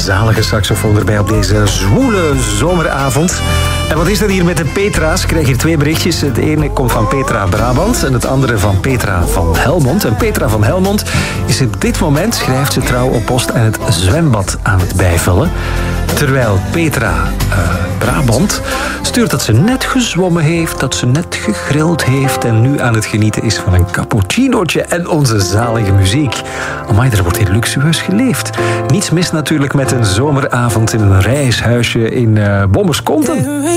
zalige saxofoon erbij op deze zwoele zomeravond. En wat is er hier met de Petra's? Ik krijg hier 2 berichtjes. Het ene komt van Petra Brabant en het andere van Petra van Helmond. En Petra van Helmond is op dit moment, schrijft ze trouw op post, en het zwembad aan het bijvullen. Terwijl Petra Brabant stuurt dat ze net gezwommen heeft, dat ze net gegrild heeft en nu aan het genieten is van een cappuccinootje en onze zalige muziek. Amai, er wordt hier luxueus geleefd. Niets mis natuurlijk met een zomeravond in een reishuisje in Bommerskonten.